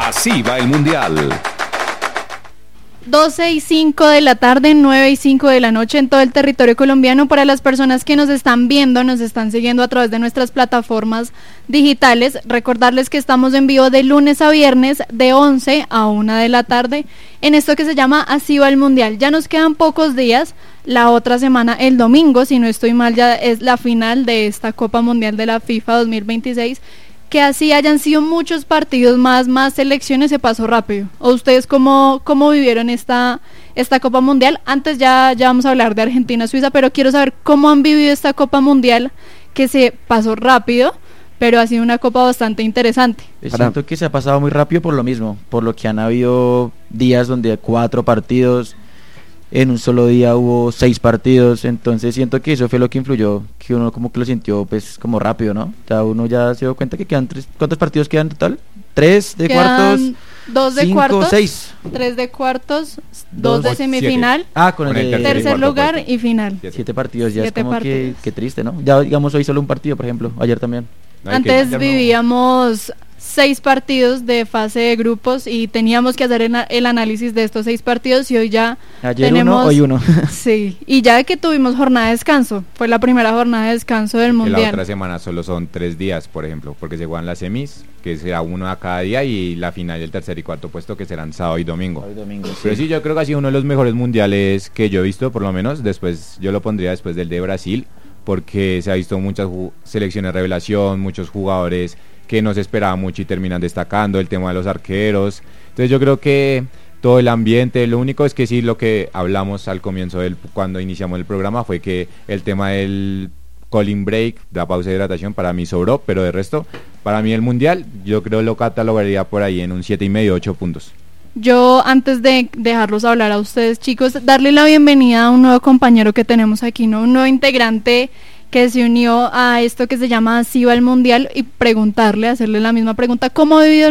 Así va el Mundial. 12:05 de la tarde, 9:05 de la noche en todo el territorio colombiano. Para las personas que nos están viendo, nos están siguiendo a través de nuestras plataformas digitales, recordarles que estamos en vivo de lunes a viernes de 11 a 1 de la tarde en esto que se llama Así va el Mundial. Ya nos quedan pocos días, la otra semana, el domingo, si no estoy mal, ya es la final de esta Copa Mundial de la FIFA 2026. Que así hayan sido muchos partidos más selecciones, se pasó rápido. ¿O ustedes cómo vivieron esta Copa Mundial? Antes ya vamos a hablar de Argentina-Suiza, pero quiero saber cómo han vivido esta Copa Mundial, que se pasó rápido, pero ha sido una Copa bastante interesante. Siento que se ha pasado muy rápido por lo mismo, por lo que han habido días donde 4 partidos, en un solo día hubo 6 partidos, entonces siento que eso fue lo que influyó, que uno como que lo sintió pues como rápido, ¿no? Ya uno ya se dio cuenta que quedan 3, ¿cuántos partidos quedan en total? 3 de cuartos, 2 de 5, cuartos, 6. 3 de cuartos, 2 de semifinal, Con el tercer lugar y final. 7 partidos, ya 7 es como partidos. que triste, ¿no? Ya digamos hoy solo un partido, por ejemplo, ayer también. Antes vivíamos 6 partidos de fase de grupos y teníamos que hacer el análisis de estos 6 partidos y hoy ya ayer tenemos 1, hoy 1. Sí, y ya que tuvimos jornada de descanso, fue la primera jornada de descanso del Mundial. La otra semana solo son 3 días, por ejemplo, porque se juegan las semis, que será uno a cada día, y la final del tercer y cuarto puesto, que serán sábado y domingo. Pero sí, yo creo que ha sido uno de los mejores mundiales que yo he visto, por lo menos. Después, yo lo pondría después del de Brasil, porque se ha visto muchas selecciones revelación, muchos jugadores que no se esperaba mucho y terminan destacando, el tema de los arqueros. Entonces yo creo que todo el ambiente, lo único es que sí, lo que hablamos al comienzo cuando iniciamos el programa, fue que el tema del cooling break, de la pausa de hidratación, para mí sobró, pero de resto, para mí el Mundial, yo creo lo catalogaría por ahí en un 7,5, 8 puntos. Yo, antes de dejarlos hablar a ustedes, chicos, darle la bienvenida a un nuevo compañero que tenemos aquí, ¿no? Un nuevo integrante que se unió a esto que se llama Así va el Mundial, y hacerle la misma pregunta: ¿cómo ha vivido